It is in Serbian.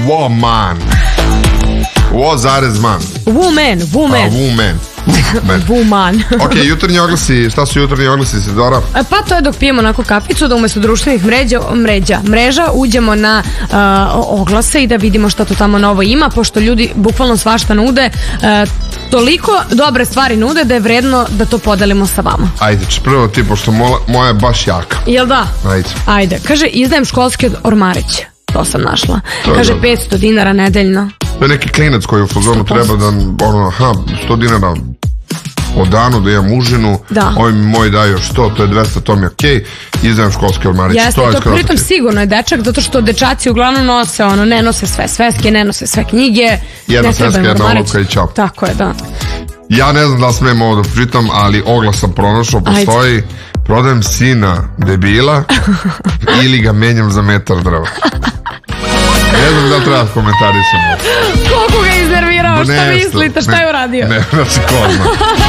Woman. Wo-man. Woman. Woman. Ok, jutarnji oglasi, šta su jutarnji oglasi, Sidora? Pa to je dok pijemo onako kaficu, da umesto društvenih mreža uđemo na oglase i da vidimo šta to tamo novo ima, pošto ljudi bukvalno svašta nude, toliko dobre stvari nude da je vredno da to podelimo sa vama. Ajde, prvo ti, pošto moja je baš jaka. Jel da? Ajde. Kaže, izdajem školski ormarić. To sam našla. Kaže, 500 dinara nedeljno. To je neki klinac koji u fazonu treba da, 100 dinara o danu da imam užinu, ovi mi moji daju još 100, to je 200, to mi je okej, izdajem školski ormarić. Jeste, to pritom sigurno je dečak, zato što dečaci uglavnom nose, ne nose sve sveske, ne nose sve knjige. Jedna sveska, jedna olovka i čao. Tako je, da. Ja ne znam da smem ovo da pročitam, ali oglas sam pronašao, postoji, prodajem sina debila ili ga menjam za metar drva. Ne znam da treba komentarisati. Koliko ga iznervirao, šta mislite, šta je uradio? Ne, znači ko zna.